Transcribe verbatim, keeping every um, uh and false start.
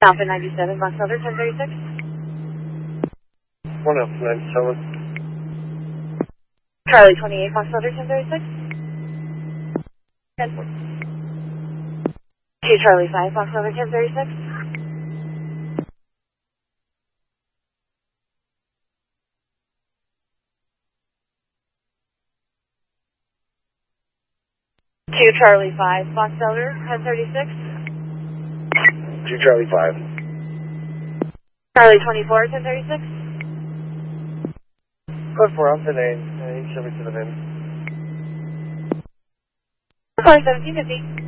Alpha ninety-seven, Box Elder, ten thirty-six. One Alpha ninety-seven. Charlie twenty-eight, Box Elder, ten thirty-six. ten forty. two Charlie five, Box Elder, ten thirty-six. two Charlie five, Box Elder, ten thirty-six. two Charlie five. Charlie twenty-four, ten thirty-six. Code four, Alpha nine, eight seven seven. Four seventeen fifty.